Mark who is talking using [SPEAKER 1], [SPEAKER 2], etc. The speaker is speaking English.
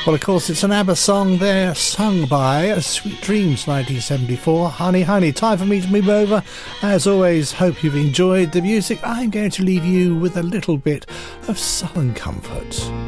[SPEAKER 1] Well, of course, it's an ABBA song there, sung by Sweet Dreams 1974. Honey, honey, time for me to move over. As always, hope you've enjoyed the music. I'm going to leave you with a little bit of Southern comfort.